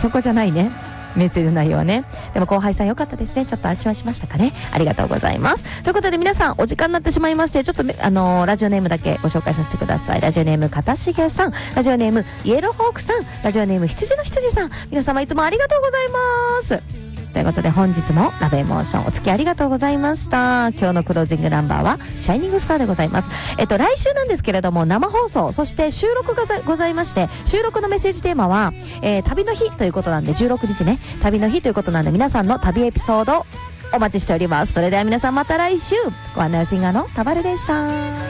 そこじゃないね。メッセージの内容はね。でも後輩さん良かったですね。ちょっと安心はしましたかね。ありがとうございます。ということで皆さんお時間になってしまいまして、ちょっとラジオネームだけご紹介させてください。ラジオネームかたしげさん、ラジオネームイエローホークさん、ラジオネーム羊の羊さん、皆様いつもありがとうございます。ということで本日もラブエモーションお付き合いありがとうございました。今日のクロージングナンバーはシャイニングスターでございます。来週なんですけれども生放送、そして収録がございまして、収録のメッセージテーマは、旅の日ということなんで、16日ね、旅の日ということなんで、皆さんの旅エピソードお待ちしております。それでは皆さんまた来週。ご案内シンガーのタバルでした。